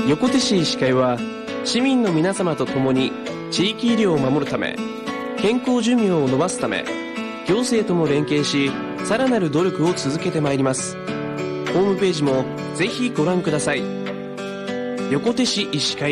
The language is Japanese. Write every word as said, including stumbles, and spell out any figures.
横手市医師会は市民の皆様と共に地域医療を守るため、健康寿命を延ばすため、行政とも連携し、さらなる努力を続けてまいります。ホームページもぜひご覧ください。横手市医師会